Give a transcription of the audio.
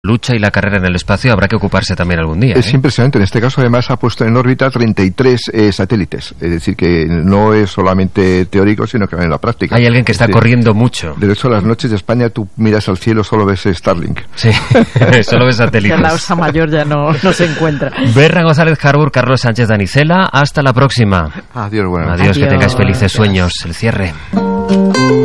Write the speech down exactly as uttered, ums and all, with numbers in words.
lucha y la carrera en el espacio habrá que ocuparse también algún día. Es ¿eh? impresionante. En este caso, además, ha puesto en órbita treinta y tres eh, satélites. Es decir, que no es solamente teórico, sino que en la práctica. Hay alguien que está es decir, corriendo mucho. De hecho, las noches de España, tú miras al cielo, solo ves Starlink. Sí, solo ves satélites. Que la Osa Mayor ya no, no se encuentra. Berra González Harbour, Carlos Sánchez Danicela, hasta la próxima. Adiós, buenas noches. Adiós, que Adiós. tengáis felices sueños. El cierre.